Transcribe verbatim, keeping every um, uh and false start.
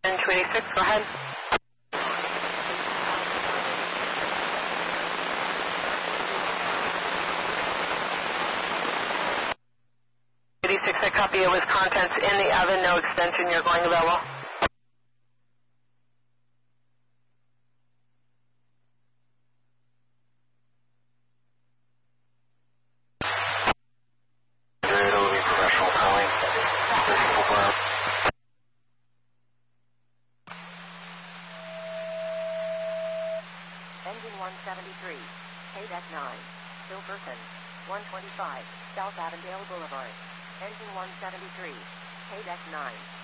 two eighty-six, go ahead. eighty-six, I copy. It was contents in the oven, no extension. You're going available. Engine one seventy-three, K D E C nine, Silverton, one twenty-five, South Avondale Boulevard. Engine one seventy-three, K D E C nine.